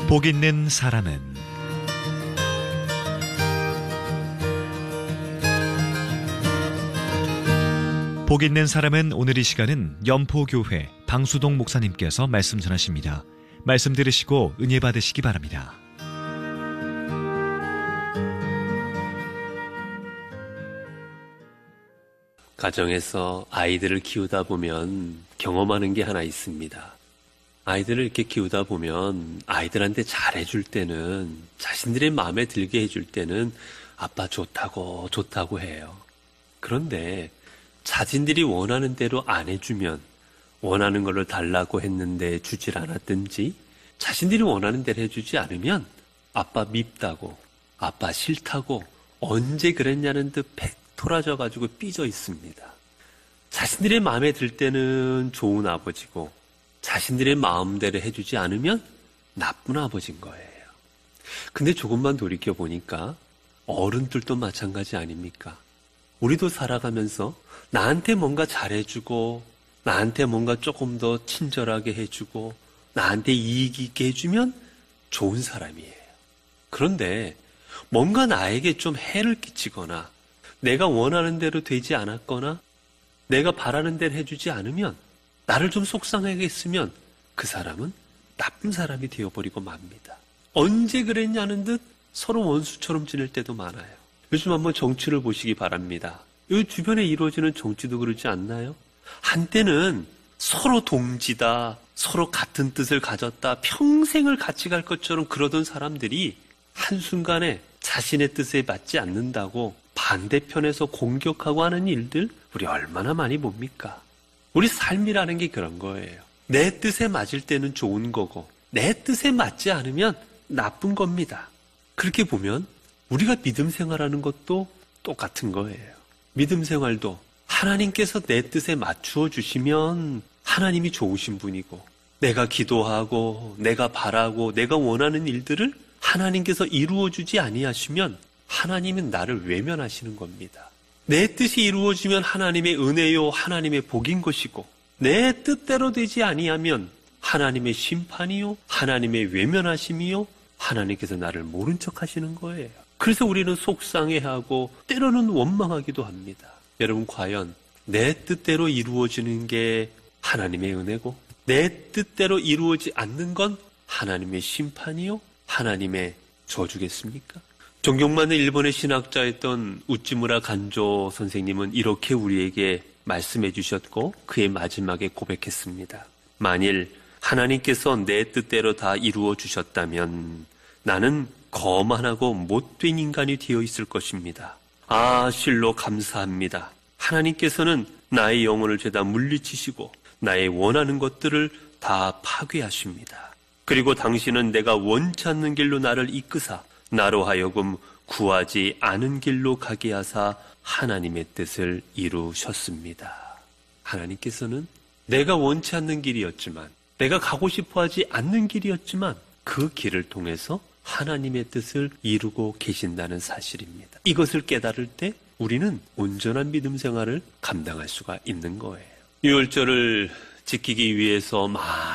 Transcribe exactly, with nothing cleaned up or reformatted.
복 있는 사람은 복 있는 사람은 오늘 이 시간은 연포교회 방수동 목사님께서 말씀 전하십니다. 말씀 들으시고 은혜 받으시기 바랍니다. 가정에서 아이들을 키우다 보면 경험하는 게 하나 있습니다. 아이들을 이렇게 키우다 보면 아이들한테 잘해줄 때는, 자신들의 마음에 들게 해줄 때는 아빠 좋다고 좋다고 해요. 그런데 자신들이 원하는 대로 안 해주면, 원하는 걸로 달라고 했는데 주질 않았든지, 자신들이 원하는 대로 해주지 않으면 아빠 밉다고, 아빠 싫다고, 언제 그랬냐는 듯 팩 돌아져가지고 삐져 있습니다. 자신들의 마음에 들 때는 좋은 아버지고, 자신들의 마음대로 해주지 않으면 나쁜 아버지인 거예요. 근데 조금만 돌이켜보니까 어른들도 마찬가지 아닙니까? 우리도 살아가면서 나한테 뭔가 잘해주고, 나한테 뭔가 조금 더 친절하게 해주고, 나한테 이익 있게 해주면 좋은 사람이에요. 그런데 뭔가 나에게 좀 해를 끼치거나, 내가 원하는 대로 되지 않았거나, 내가 바라는 대로 해주지 않으면, 나를 좀 속상하게 했으면 그 사람은 나쁜 사람이 되어버리고 맙니다. 언제 그랬냐는 듯 서로 원수처럼 지낼 때도 많아요. 요즘 한번 정치를 보시기 바랍니다. 이 주변에 이루어지는 정치도 그러지 않나요? 한때는 서로 동지다, 서로 같은 뜻을 가졌다, 평생을 같이 갈 것처럼 그러던 사람들이 한순간에 자신의 뜻에 맞지 않는다고 반대편에서 공격하고 하는 일들 우리 얼마나 많이 봅니까? 우리 삶이라는 게 그런 거예요. 내 뜻에 맞을 때는 좋은 거고, 내 뜻에 맞지 않으면 나쁜 겁니다. 그렇게 보면 우리가 믿음 생활하는 것도 똑같은 거예요. 믿음 생활도 하나님께서 내 뜻에 맞추어 주시면 하나님이 좋으신 분이고, 내가 기도하고 내가 바라고 내가 원하는 일들을 하나님께서 이루어 주지 아니하시면 하나님은 나를 외면하시는 겁니다. 내 뜻이 이루어지면 하나님의 은혜요, 하나님의 복인 것이고, 내 뜻대로 되지 아니하면 하나님의 심판이요, 하나님의 외면하심이요, 하나님께서 나를 모른 척 하시는 거예요. 그래서 우리는 속상해하고 때로는 원망하기도 합니다. 여러분, 과연 내 뜻대로 이루어지는 게 하나님의 은혜고, 내 뜻대로 이루어지지 않는 건 하나님의 심판이요, 하나님의 저주겠습니까? 존경 많은 일본의 신학자였던 우찌무라 간조 선생님은 이렇게 우리에게 말씀해 주셨고, 그의 마지막에 고백했습니다. 만일 하나님께서 내 뜻대로 다 이루어 주셨다면 나는 거만하고 못된 인간이 되어 있을 것입니다. 아, 실로 감사합니다. 하나님께서는 나의 영혼을 죄다 물리치시고 나의 원하는 것들을 다 파괴하십니다. 그리고 당신은 내가 원치 않는 길로 나를 이끄사 나로 하여금 구하지 않은 길로 가게 하사 하나님의 뜻을 이루셨습니다. 하나님께서는 내가 원치 않는 길이었지만, 내가 가고 싶어 하지 않는 길이었지만 그 길을 통해서 하나님의 뜻을 이루고 계신다는 사실입니다. 이것을 깨달을 때 우리는 온전한 믿음 생활을 감당할 수가 있는 거예요. 유월절을 지키기 위해서 많은